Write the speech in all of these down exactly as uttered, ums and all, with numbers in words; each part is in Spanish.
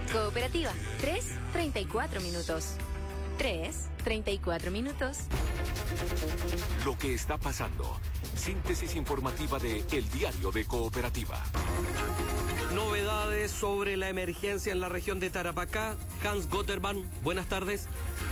Cooperativa, tres, treinta y cuatro minutos. tres, treinta y cuatro minutos. Lo que está pasando. Síntesis informativa de El Diario de Cooperativa. Novedades sobre la emergencia en la región de Tarapacá. Hans Gotterman, buenas tardes.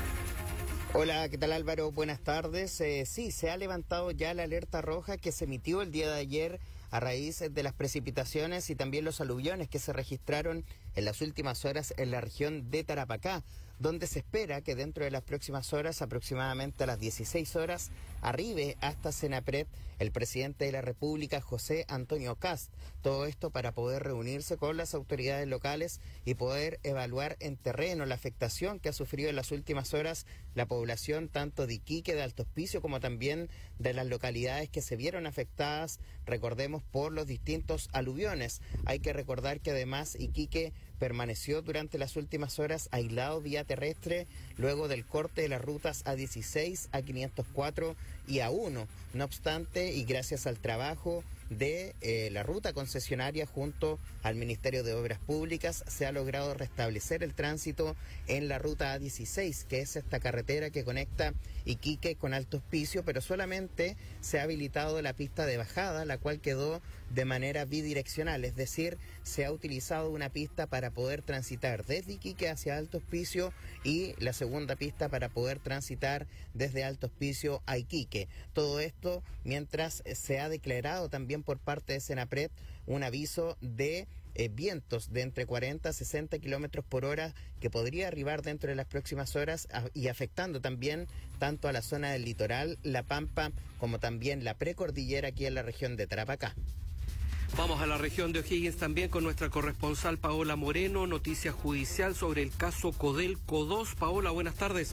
Hola, ¿qué tal Álvaro? Buenas tardes. Eh, sí, se ha levantado ya la alerta roja que se emitió el día de ayer a raíz de las precipitaciones y también los aluviones que se registraron en las últimas horas en la región de Tarapacá, donde se espera que dentro de las próximas horas, aproximadamente a las dieciséis horas, arribe hasta Senapred el presidente de la República, José Antonio Kast. Todo esto para poder reunirse con las autoridades locales y poder evaluar en terreno la afectación que ha sufrido en las últimas horas la población tanto de Iquique, de Alto Hospicio, como también de las localidades que se vieron afectadas, recordemos, por los distintos aluviones. Hay que recordar que además Iquique permaneció durante las últimas horas aislado vía terrestre luego del corte de las rutas A dieciséis, A quinientos cuatro y A uno. No obstante, y gracias al trabajo de eh, la ruta concesionaria junto al Ministerio de Obras Públicas, se ha logrado restablecer el tránsito en la ruta A dieciséis, que es esta carretera que conecta Iquique con Alto Hospicio, pero solamente se ha habilitado la pista de bajada, la cual quedó de manera bidireccional, es decir, se ha utilizado una pista para poder transitar desde Iquique hacia Alto Hospicio y la segunda pista para poder transitar desde Alto Hospicio a Iquique. Todo esto mientras se ha declarado también por parte de Senapred un aviso de eh, vientos de entre cuarenta a sesenta kilómetros por hora que podría arribar dentro de las próximas horas a, y afectando también tanto a la zona del litoral, La Pampa, como también la precordillera aquí en la región de Tarapacá. Vamos a la región de O'Higgins también con nuestra corresponsal Paola Moreno. Noticia judicial sobre el caso Codelco dos. Paola, buenas tardes.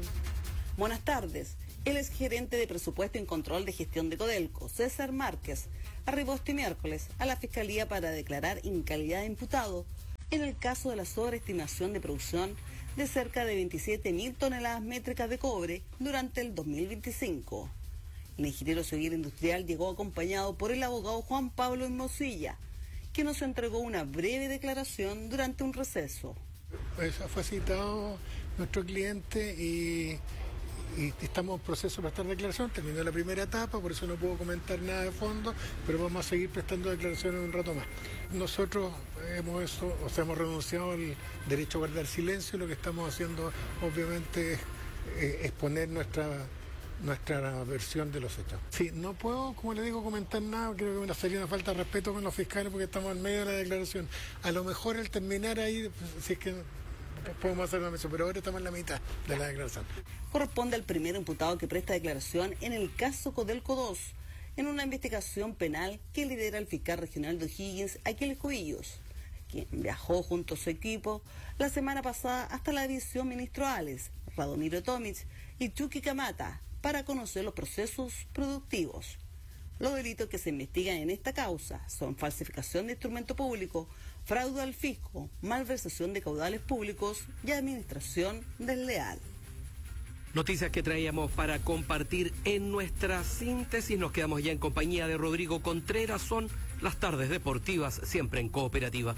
Buenas tardes. El exgerente de Presupuesto y Control de Gestión de Codelco, César Márquez, arribó este miércoles a la Fiscalía para declarar incalidad de imputado en el caso de la sobreestimación de producción de cerca de veintisiete mil toneladas métricas de cobre durante el dos mil veinticinco. El ingeniero civil industrial llegó acompañado por el abogado Juan Pablo Hermosilla, que nos entregó una breve declaración durante un receso. Pues fue citado nuestro cliente y... y estamos en proceso para prestar declaración. Terminó la primera etapa, por eso no puedo comentar nada de fondo, pero vamos a seguir prestando declaraciones un rato más. Nosotros hemos, eso, o sea, hemos renunciado al derecho a guardar silencio, y lo que estamos haciendo obviamente es eh, exponer nuestra nuestra versión de los hechos. Sí, no puedo, como le digo, comentar nada, creo que me sería una falta de respeto con los fiscales porque estamos en medio de la declaración. A lo mejor el terminar ahí, si es que podemos hacer una mención, pero ahora estamos en la mitad de la declaración. Corresponde al primer imputado que presta declaración en el caso Codelco dos, en una investigación penal que lidera el fiscal regional de O'Higgins, Aquiles Cubillos, quien viajó junto a su equipo la semana pasada hasta la división Ministro Ales, Radomiro Tomic y Chucky Camata para conocer los procesos productivos. Los delitos que se investigan en esta causa son falsificación de instrumento público, fraude al fisco, malversación de caudales públicos y administración desleal. Noticias que traíamos para compartir en nuestra síntesis. Nos quedamos ya en compañía de Rodrigo Contreras. Son las tardes deportivas, siempre en Cooperativa.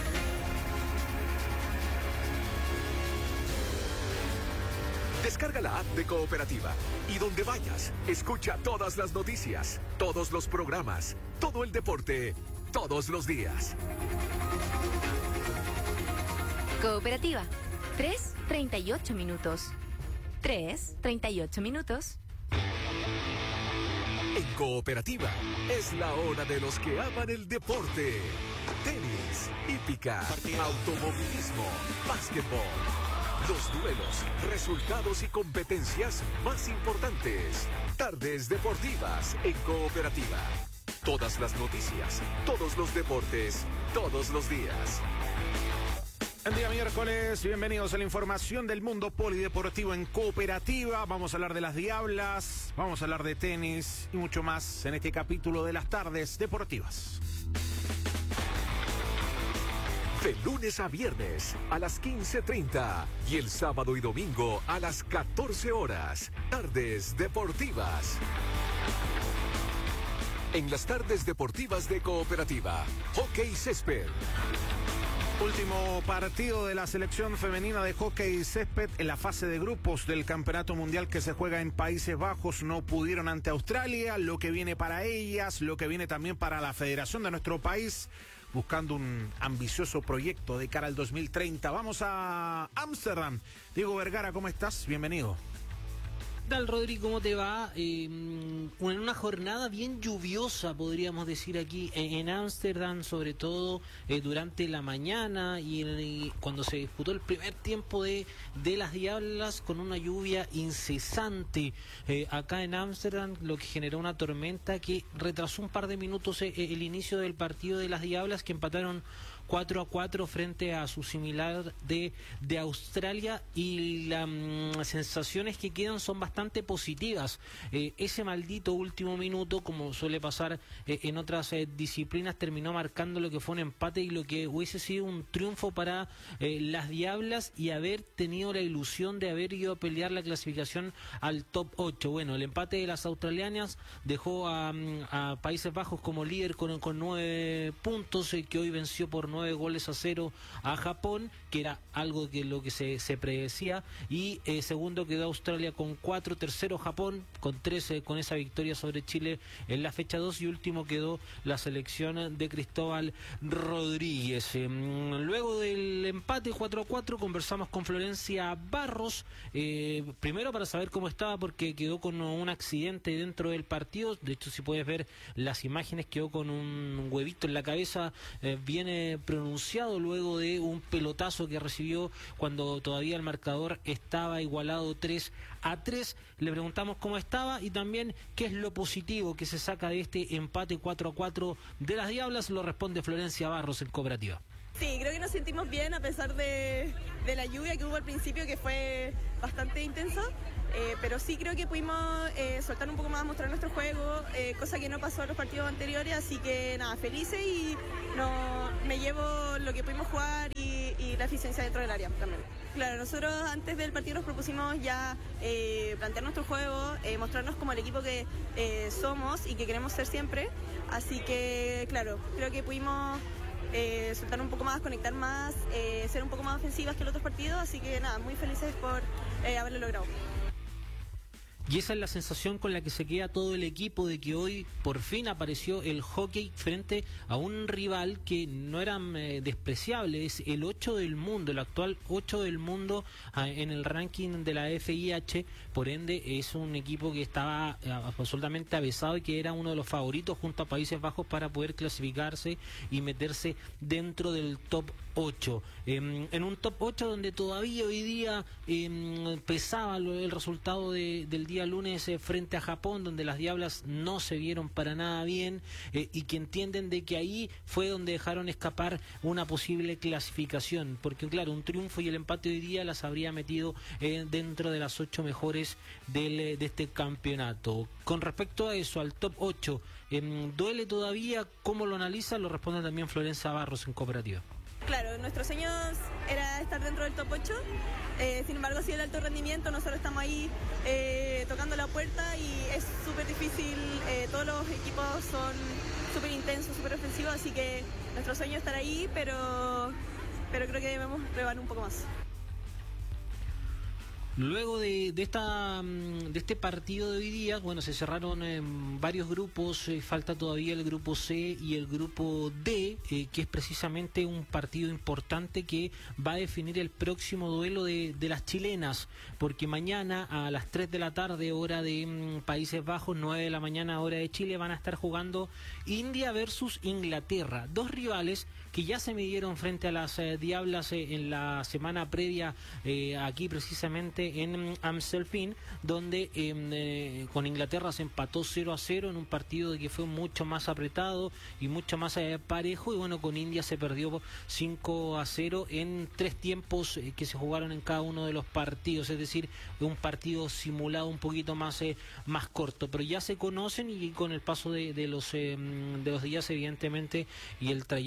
Descarga la app de Cooperativa y donde vayas, escucha todas las noticias, todos los programas, todo el deporte, todos los días. Cooperativa, tres, treinta y ocho minutos. tres, treinta y ocho minutos. En Cooperativa es la hora de los que aman el deporte. Tenis, hípica, automovilismo, básquetbol. Los duelos, resultados y competencias más importantes. Tardes deportivas en Cooperativa. Todas las noticias, todos los deportes, todos los días. Buen día, miércoles. Bienvenidos a la información del mundo polideportivo en Cooperativa. Vamos a hablar de las Diablas, vamos a hablar de tenis y mucho más en este capítulo de las tardes deportivas. De lunes a viernes a las quince treinta y el sábado y domingo a las catorce horas. Tardes deportivas. En las tardes deportivas de Cooperativa, hockey césped. Último partido de la selección femenina de hockey y césped en la fase de grupos del Campeonato Mundial que se juega en Países Bajos. No pudieron ante Australia, lo que viene para ellas, lo que viene también para la federación de nuestro país, buscando un ambicioso proyecto de cara al dos mil treinta. Vamos a Ámsterdam. Diego Vergara, ¿cómo estás? Bienvenido. ¿Qué tal, Rodrigo? ¿Cómo te va? Eh, en una jornada bien lluviosa, podríamos decir aquí en Ámsterdam, sobre todo eh, durante la mañana y, en, y cuando se disputó el primer tiempo de, de las Diablas, con una lluvia incesante eh, acá en Ámsterdam, lo que generó una tormenta que retrasó un par de minutos eh, el inicio del partido de las Diablas, que empataron cuatro a cuatro frente a su similar de, de Australia, y las mm, sensaciones que quedan son bastante positivas. Eh, ese maldito último minuto, como suele pasar eh, en otras eh, disciplinas, terminó marcando lo que fue un empate y lo que hubiese sido un triunfo para eh, las Diablas, y haber tenido la ilusión de haber ido a pelear la clasificación al top ocho. Bueno, el empate de las australianas dejó a, a Países Bajos como líder con, con nueve puntos, eh, que hoy venció por nueve goles a cero a Japón, que era algo que lo que se, se predecía, y eh, segundo quedó Australia con cuatro, tercero Japón con trece, con esa victoria sobre Chile en la fecha dos, y último quedó la selección de Cristóbal Rodríguez. Eh, luego del empate cuatro a cuatro conversamos con Florencia Barros, eh, primero para saber cómo estaba, porque quedó con un accidente dentro del partido. De hecho, si puedes ver las imágenes, quedó con un huevito en la cabeza, eh, viene pronunciado luego de un pelotazo que recibió cuando todavía el marcador estaba igualado tres a tres. Le preguntamos cómo estaba y también qué es lo positivo que se saca de este empate cuatro a cuatro de las Diablas. Lo responde Florencia Barros en Cooperativa. Sí, creo que nos sentimos bien a pesar de, de la lluvia que hubo al principio, que fue bastante intensa. Eh, pero sí creo que pudimos eh, soltar un poco más, mostrar nuestro juego, eh, cosa que no pasó en los partidos anteriores, así que nada, felices, y no, me llevo lo que pudimos jugar y, y la eficiencia dentro del área también. Claro, nosotros antes del partido nos propusimos ya eh, plantear nuestro juego, eh, mostrarnos como el equipo que eh, somos y que queremos ser siempre, así que claro, creo que pudimos Eh, soltar un poco más, conectar más, eh, ser un poco más ofensivas que los otros partidos, así que nada, muy felices por eh, haberlo logrado. Y esa es la sensación con la que se queda todo el equipo, de que hoy por fin apareció el hockey frente a un rival que no era eh, despreciable. Es el ocho del mundo, el actual ocho del mundo eh, en el ranking de la F I H. Por ende, es un equipo que estaba eh, absolutamente avesado y que era uno de los favoritos junto a Países Bajos para poder clasificarse y meterse dentro del top ocho. Eh, en un top ocho donde todavía hoy día eh, pesaba lo, el resultado de, del día lunes eh, frente a Japón, donde las Diablas no se vieron para nada bien, eh, y que entienden de que ahí fue donde dejaron escapar una posible clasificación, porque claro, un triunfo y el empate hoy día las habría metido eh, dentro de las ocho mejores del, de este campeonato. Con respecto a eso, al top ocho, eh, ¿duele todavía? ¿Cómo lo analiza? Lo responde también Florencia Barros en Cooperativa. Claro, nuestros sueños era estar dentro del top ocho, eh, sin embargo ha sido el alto rendimiento, nosotros estamos ahí eh, tocando la puerta y es súper difícil, eh, todos los equipos son súper intensos, súper ofensivos, así que nuestro sueño es estar ahí, pero, pero creo que debemos probar un poco más. Luego de, de, esta, de este partido de hoy día, bueno, se cerraron eh, varios grupos, eh, falta todavía el grupo C y el grupo D, eh, que es precisamente un partido importante que va a definir el próximo duelo de, de las chilenas, porque mañana a las tres de la tarde, hora de mm, Países Bajos, nueve de la mañana, hora de Chile, van a estar jugando India versus Inglaterra, dos rivales que ya se midieron frente a las eh, Diablas eh, en la semana previa, eh, aquí precisamente en Amstelveen, donde eh, eh, con Inglaterra se empató cero a cero en un partido que fue mucho más apretado y mucho más eh, parejo, y bueno, con India se perdió cinco a cero en tres tiempos eh, que se jugaron en cada uno de los partidos, es decir, un partido simulado un poquito más, eh, más corto, pero ya se conocen, y con el paso de, de, los, eh, de los días, evidentemente, y el trayecto de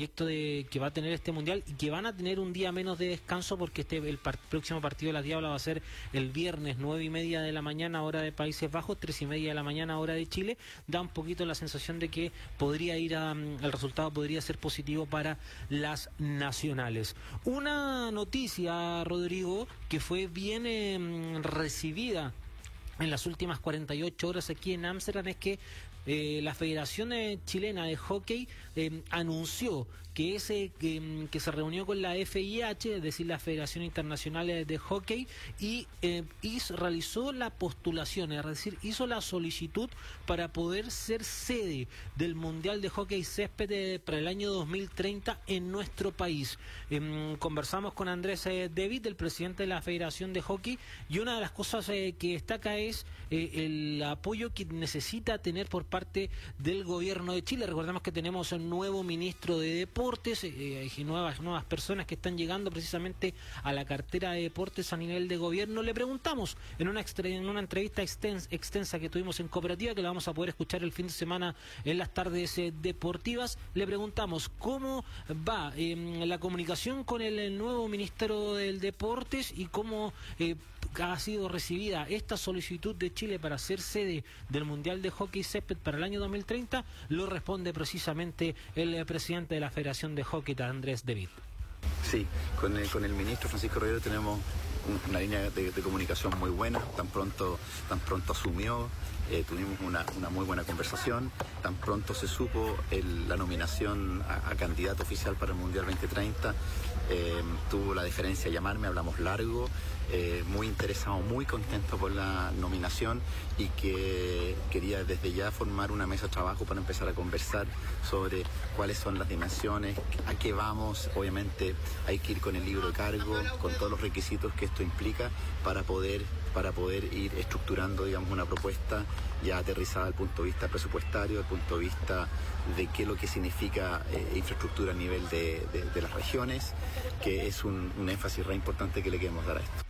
que, que va a tener este mundial y que van a tener un día menos de descanso porque este el par próximo partido de la Diabla va a ser el viernes nueve y media de la mañana hora de Países Bajos, tres y media de la mañana hora de Chile. Da un poquito la sensación de que podría ir a, el resultado podría ser positivo para las nacionales. Una noticia, Rodrigo, que fue bien eh, recibida en las últimas cuarenta y ocho horas aquí en Ámsterdam es que eh, la Federación eh, Chilena de Hockey eh, anunció que ese que, que se reunió con la F I H, es decir, la Federación Internacional de Hockey, y, eh, y realizó la postulación, es decir, hizo la solicitud para poder ser sede del Mundial de Hockey Césped eh, para el año dos mil treinta en nuestro país. Eh, conversamos con Andrés eh, David, el presidente de la Federación de Hockey, y una de las cosas eh, que destaca es eh, el apoyo que necesita tener por parte del gobierno de Chile. Recordemos que tenemos un nuevo ministro de Deportes, eh, y nuevas, nuevas personas que están llegando precisamente a la cartera de deportes a nivel de gobierno. Le preguntamos en una, en una entrevista extens, extensa que tuvimos en Cooperativa, que la vamos a poder escuchar el fin de semana en las tardes eh, deportivas, le preguntamos cómo va eh, la comunicación con el, el nuevo ministro del Deportes y cómo eh, ha sido recibida esta solicitud de Chile para ser sede del Mundial de Hockey Césped para el año dos mil treinta. Lo responde precisamente el eh, presidente de la Federación de Hockey, Andrés David. Sí, con el, con el ministro Francisco Rivero tenemos una línea de, de comunicación muy buena. Tan pronto, tan pronto asumió, eh, tuvimos una, una muy buena conversación. Tan pronto se supo el, la nominación a, a candidato oficial para el Mundial veinte treinta, eh, tuvo la deferencia de llamarme, hablamos largo. Eh, muy interesado, muy contento por la nominación y que quería desde ya formar una mesa de trabajo para empezar a conversar sobre cuáles son las dimensiones, a qué vamos. Obviamente hay que ir con el libro de cargo, con todos los requisitos que esto implica para poder, para poder ir estructurando, digamos, una propuesta ya aterrizada desde el punto de vista presupuestario, desde el punto de vista de qué es lo que significa eh, infraestructura a nivel de, de, de las regiones, que es un, un énfasis re importante que le queremos dar a esto.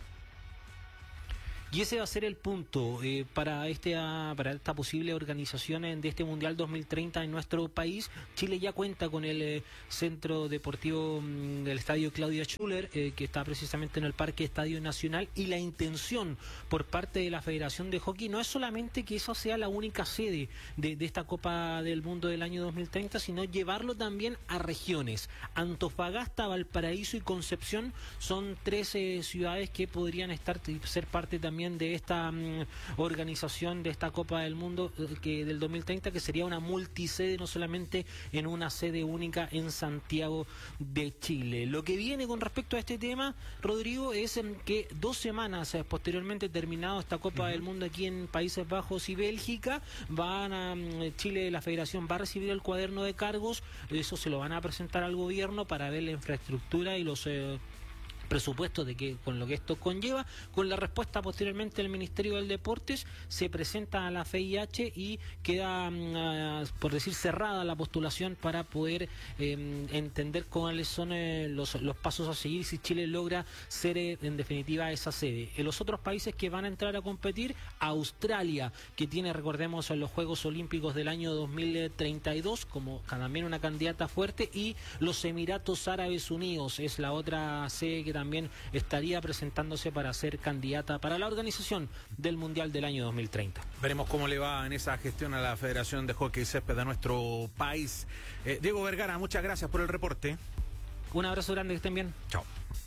Y ese va a ser el punto eh, para este uh, para esta posible organización de este Mundial dos mil treinta en nuestro país. Chile ya cuenta con el eh, Centro Deportivo um, del Estadio Claudia Schuller, eh, que está precisamente en el Parque Estadio Nacional, y la intención por parte de la Federación de Hockey no es solamente que esa sea la única sede de, de esta Copa del Mundo del año dos mil treinta, sino llevarlo también a regiones. Antofagasta, Valparaíso y Concepción son tres eh, ciudades que podrían estar ser parte también de esta um, organización de esta Copa del Mundo eh, que del dos mil treinta, que sería una multisede, no solamente en una sede única en Santiago de Chile. Lo que viene con respecto a este tema, Rodrigo, es eh, que dos semanas eh, posteriormente terminado esta Copa uh-huh. del Mundo aquí en Países Bajos y Bélgica, van a um, Chile, la Federación va a recibir el cuaderno de cargos, eso se lo van a presentar al gobierno para ver la infraestructura y los eh, presupuesto de que con lo que esto conlleva. Con la respuesta posteriormente del Ministerio del Deportes se presenta a la F I H y queda uh, por decir cerrada la postulación para poder eh, entender cuáles son eh, los, los pasos a seguir si Chile logra ser eh, en definitiva esa sede. En los otros países que van a entrar a competir, Australia, que tiene, recordemos, en los Juegos Olímpicos del año dos mil treinta y dos como también una candidata fuerte, y los Emiratos Árabes Unidos es la otra sede que también estaría presentándose para ser candidata para la organización del Mundial del año dos mil treinta. Veremos cómo le va en esa gestión a la Federación de Hockey Césped de nuestro país. Eh, Diego Vergara, muchas gracias por el reporte. Un abrazo grande, que estén bien. Chao.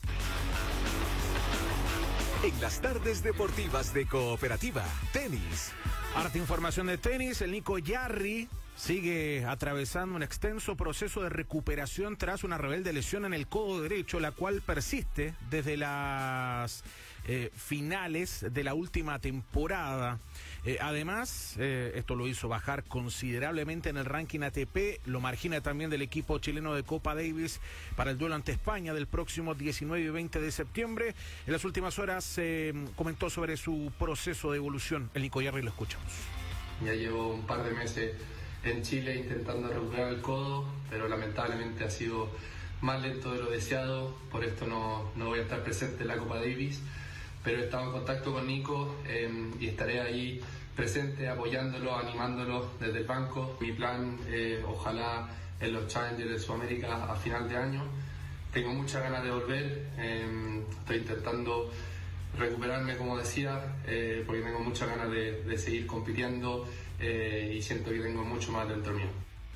En las tardes deportivas de Cooperativa, tenis. Harta información de tenis. El Nico Yarri sigue atravesando un extenso proceso de recuperación tras una rebelde lesión en el codo derecho, la cual persiste desde las eh, finales de la última temporada. Eh, además, eh, esto lo hizo bajar considerablemente en el ranking A T P, lo margina también del equipo chileno de Copa Davis para el duelo ante España del próximo diecinueve y veinte de septiembre. En las últimas horas eh, comentó sobre su proceso de evolución. El Nico Yarri, lo escuchamos. Ya llevo un par de meses en Chile intentando recuperar el codo, pero lamentablemente ha sido más lento de lo deseado, por esto no, no voy a estar presente en la Copa Davis, pero he estado en contacto con Nico eh, y estaré ahí presente, apoyándolo, animándolo desde el banco. Mi plan, eh, ojalá en los Challengers de Sudamérica a final de año. Tengo muchas ganas de volver, eh, estoy intentando recuperarme, como decía, eh, porque tengo muchas ganas de, de seguir compitiendo eh, y siento que tengo mucho más dentro mío.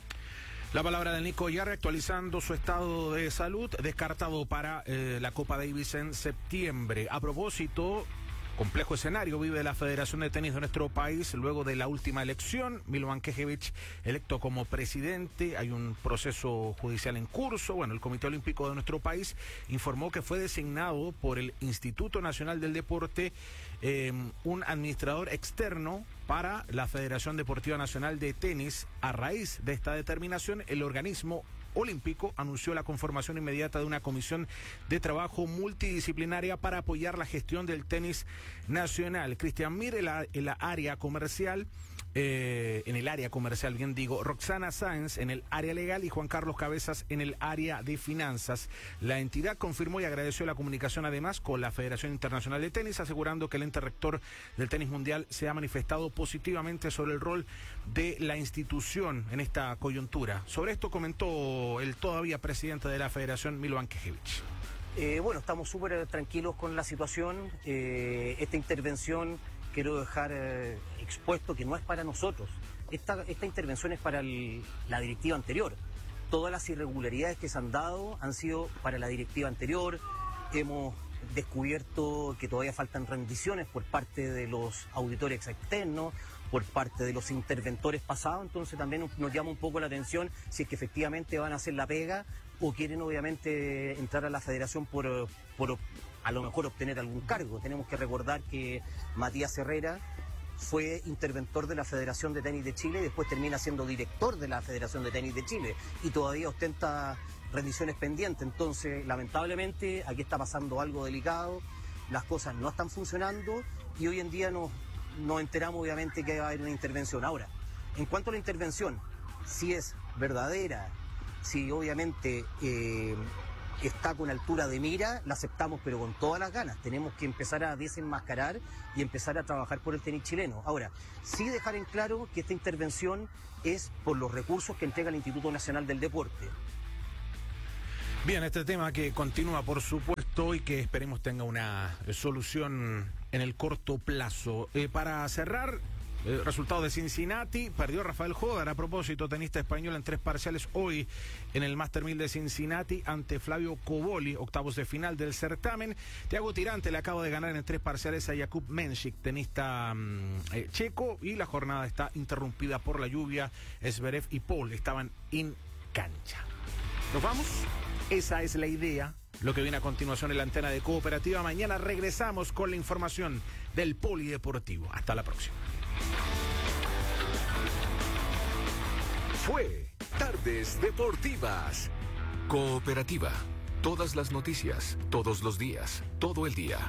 La palabra de Nico Yarri actualizando su estado de salud, descartado para eh, la Copa Davis en septiembre. A propósito, complejo escenario vive la Federación de Tenis de nuestro país luego de la última elección. Milovan Knežević electo como presidente. Hay un proceso judicial en curso. Bueno, el Comité Olímpico de nuestro país informó que fue designado por el Instituto Nacional del Deporte eh, un administrador externo para la Federación Deportiva Nacional de Tenis. A raíz de esta determinación, el organismo olímpico anunció la conformación inmediata de una comisión de trabajo multidisciplinaria para apoyar la gestión del tenis nacional. Cristian Mir en la, en la área comercial, eh, en el área comercial, bien digo, Roxana Sáenz en el área legal y Juan Carlos Cabezas en el área de finanzas. La entidad confirmó y agradeció la comunicación además con la Federación Internacional de Tenis, asegurando que el ente rector del tenis mundial se ha manifestado positivamente sobre el rol de la institución en esta coyuntura. Sobre esto comentó el todavía presidente de la Federación, Milovan Knežević. Eh, bueno, estamos súper tranquilos con la situación. Eh, esta intervención quiero dejar eh, expuesto que no es para nosotros. Esta, esta intervención es para el, la directiva anterior. Todas las irregularidades que se han dado han sido para la directiva anterior. Hemos descubierto que todavía faltan rendiciones por parte de los auditores externos, por parte de los interventores pasados, entonces también nos llama un poco la atención si es que efectivamente van a hacer la pega o quieren obviamente entrar a la federación por, por a lo mejor obtener algún cargo. Tenemos que recordar que Matías Herrera fue interventor de la Federación de Tenis de Chile y después termina siendo director de la Federación de Tenis de Chile y todavía ostenta rendiciones pendientes. Entonces, lamentablemente, aquí está pasando algo delicado, las cosas no están funcionando y hoy en día nos, nos enteramos obviamente que va a haber una intervención. Ahora, en cuanto a la intervención, si es verdadera, si obviamente eh, está con altura de mira, la aceptamos pero con todas las ganas. Tenemos que empezar a desenmascarar y empezar a trabajar por el tenis chileno. Ahora, sí dejar en claro que esta intervención es por los recursos que entrega el Instituto Nacional del Deporte. Bien, este tema que continúa, por supuesto, y que esperemos tenga una solución en el corto plazo. Eh, para cerrar, eh, resultado de Cincinnati, perdió Rafael Jódar, a propósito, tenista español en tres parciales hoy en el Master mil de Cincinnati ante Flavio Coboli, octavos de final del certamen. Thiago Tirante le acaba de ganar en tres parciales a Jakub Menšík, tenista um, eh, checo, y la jornada está interrumpida por la lluvia. Zverev y Paul estaban en cancha. ¿Nos vamos? Esa es la idea. Lo que viene a continuación en la antena de Cooperativa. Mañana regresamos con la información del polideportivo. Hasta la próxima. Fue Tardes Deportivas. Cooperativa. Todas las noticias, todos los días, todo el día.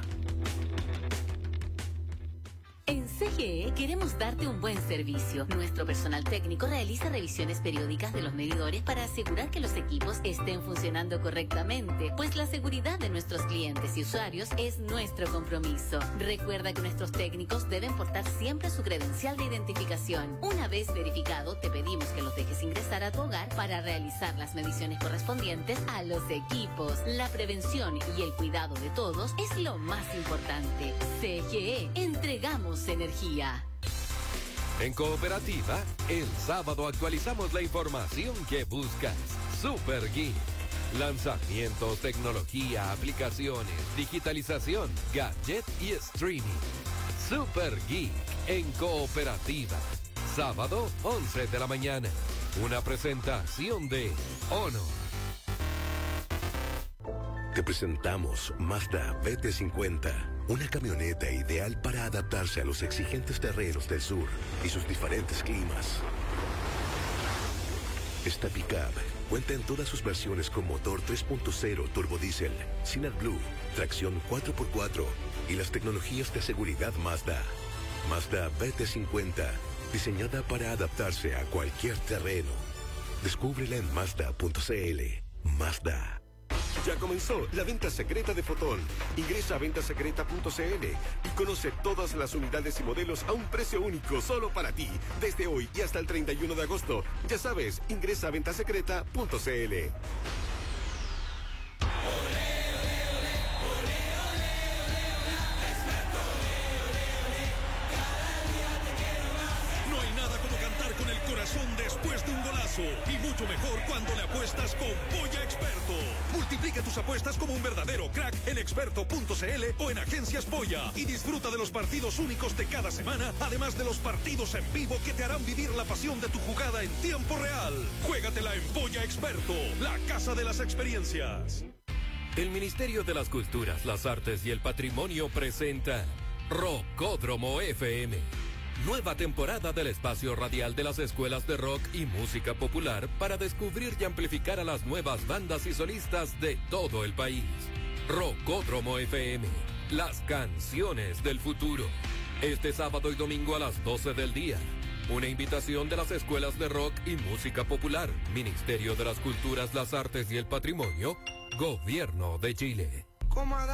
En C G E queremos darte un buen servicio. Nuestro personal técnico realiza revisiones periódicas de los medidores para asegurar que los equipos estén funcionando correctamente, pues la seguridad de nuestros clientes y usuarios es nuestro compromiso. Recuerda que nuestros técnicos deben portar siempre su credencial de identificación. Una vez verificado, te pedimos que los dejes ingresar a tu hogar para realizar las mediciones correspondientes a los equipos. La prevención y el cuidado de todos es lo más importante. C G E, entregamos energía. En Cooperativa, el sábado actualizamos la información que buscas. Super Geek. Lanzamientos, tecnología, aplicaciones, digitalización, gadget y streaming. Super Geek en Cooperativa. Sábado, once de la mañana. Una presentación de Honor. Te presentamos Mazda B T cincuenta, una camioneta ideal para adaptarse a los exigentes terrenos del sur y sus diferentes climas. Esta pickup cuenta en todas sus versiones con motor tres punto cero turbodiesel, sin AdBlue, tracción cuatro por cuatro y las tecnologías de seguridad Mazda. Mazda B T cincuenta, diseñada para adaptarse a cualquier terreno. Descúbrela en Mazda punto c l. Mazda. Ya comenzó la venta secreta de Fotón. Ingresa a venta secreta punto c l y conoce todas las unidades y modelos a un precio único solo para ti. Desde hoy y hasta el treinta y uno de agosto. Ya sabes, ingresa a venta secreta punto c l. No hay nada como cantar con el corazón después de un golazo. Y mucho mejor cuando le apuestas con Polla Experto. Multiplica tus apuestas como un verdadero crack en experto punto c l o en Agencias Polla. Y disfruta de los partidos únicos de cada semana, además de los partidos en vivo que te harán vivir la pasión de tu jugada en tiempo real. Juégatela en Polla Experto, la casa de las experiencias. El Ministerio de las Culturas, las Artes y el Patrimonio presenta Rockódromo F M. Nueva temporada del espacio radial de las escuelas de rock y música popular para descubrir y amplificar a las nuevas bandas y solistas de todo el país. Rockódromo F M, las canciones del futuro. Este sábado y domingo a las doce del día. Una invitación de las escuelas de rock y música popular, Ministerio de las Culturas, las Artes y el Patrimonio, Gobierno de Chile.